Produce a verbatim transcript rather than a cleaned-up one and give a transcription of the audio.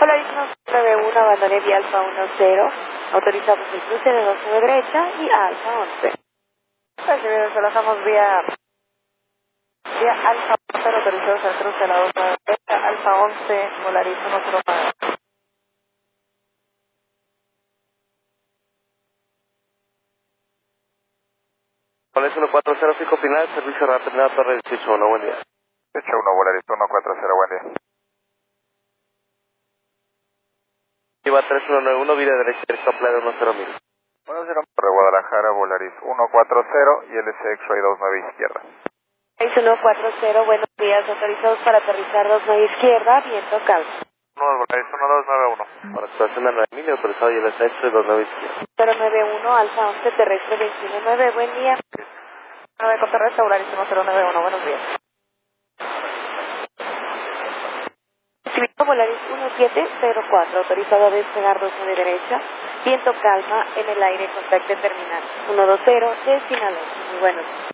Polaris nueve uno, abandoné vía Alfa uno cero, autorizamos el cruce de dos nueve derecha y Alfa once. Recibido, relajamos vía, vía Alfa cero, autorizados al cruce de la dos nueve derecha, Alfa once, Polaris uno cero nueve. Polaris uno cuatro cero, pico final, servicio rápido, terminal Torre dieciocho uno, buen día. dieciocho uno, Polaris uno cuatro cero, buen día. Lleva tres uno nueve uno, vía derecha, directo Playa uno cero mil. uno cero, Torre Guadalajara, Polaris uno cuatro cero y L C X-Ray dos nueve izquierda. seis uno cuatro cero, buenos días, autorizados para aterrizar dos nueve izquierda, viento calma. uno, Polaris uno dos nueve uno. Para actuación de nueve mil, autorizado y L C X dos nueve izquierda. cero nueve uno, Alfa once, terrestre veintiuno nueve, buen día. nueve con terrestre, Polaris uno cero nueve uno, buenos días. Civito Polaris uno siete cero cuatro, autorizado a despegar dos nueve derecha, viento calma, en el aire, contacto terminal uno dos cero, destinado. Muy buenos.